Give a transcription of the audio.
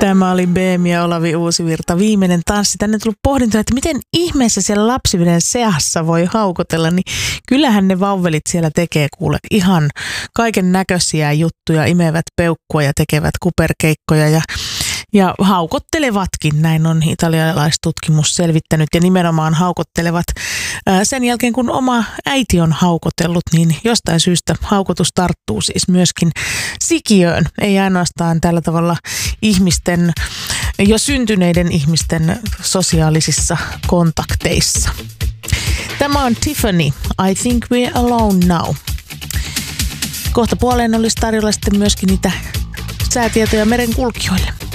Tämä oli Beemi ja Olavi Uusivirta. Viimeinen tanssi. Tänne tullut pohdintoja, että miten ihmeessä siellä lapsiveden seassa voi haukotella. Niin kyllähän ne vauvelit siellä tekee kuule ihan kaiken näköisiä juttuja. Imevät peukkua ja tekevät kuperkeikkoja ja haukottelevatkin. Näin on italialaistutkimus selvittänyt ja nimenomaan haukottelevat. Sen jälkeen kun oma äiti on haukotellut, niin jostain syystä haukotus tarttuu siis myöskin sikiöön. Ei ainoastaan tällä tavalla ihmisten, jo syntyneiden ihmisten sosiaalisissa kontakteissa. Tämä on Tiffany. I think we're alone now. Kohta puoleen olisi tarjolla sitten myöskin niitä säätietoja merenkulkijoille.